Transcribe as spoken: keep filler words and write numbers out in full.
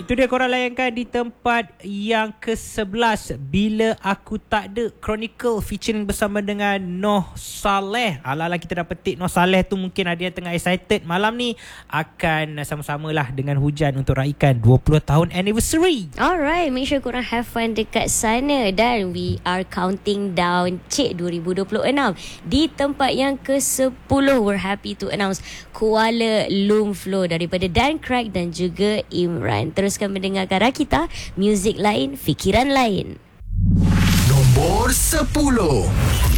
Itu dia, korang layankan di tempat yang ke sebelas Bila Aku Tak Ada Chronicle featuring bersama dengan Noh Saleh. Ala-ala kita dah petik Noh Saleh tu, mungkin ada yang tengah excited malam ni akan sama-samalah dengan Hujan untuk raikan dua puluh tahun anniversary. Alright, make sure korang have fun dekat sana. Dan we are counting down Cik dua ribu dua puluh enam. Di tempat yang ke sepuluh, we're happy to announce Kuala Lumflow daripada Dan Craig dan juga Imran. Teruskan mendengarkan Rakita, muzik lain, fikiran lain. Nombor sepuluh.